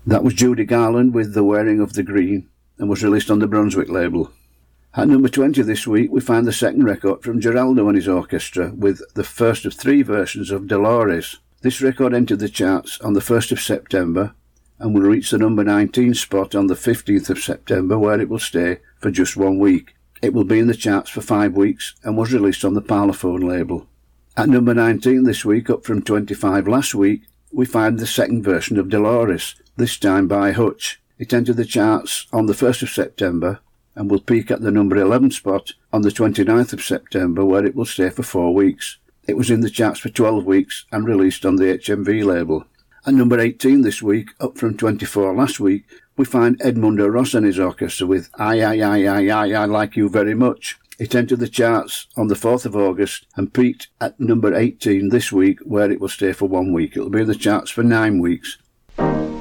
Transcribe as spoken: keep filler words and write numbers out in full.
That was Judy Garland with The Wearing of the Green and was released on the Brunswick label. At number twenty this week, we find the second record from Geraldo and his orchestra with the first of three versions of Dolores. This record entered the charts on the first of September and will reach the number nineteen spot on the fifteenth of September, where it will stay for just one week. It will be in the charts for five weeks and was released on the Parlophone label. At number nineteen this week, up from twenty-five last week, we find the second version of Dolores, this time by Hutch. It entered the charts on the first of September and will peak at the number eleven spot on the twenty-ninth of September, where it will stay for four weeks. It was in the charts for twelve weeks and released on the H M V label. At number eighteen this week, up from twenty-four last week, we find Edmundo Ross and his orchestra with I, I, I, I, I, I Like You Very Much. It entered the charts on the fourth of August and peaked at number eighteen this week, where it will stay for one week. It will be in the charts for nine weeks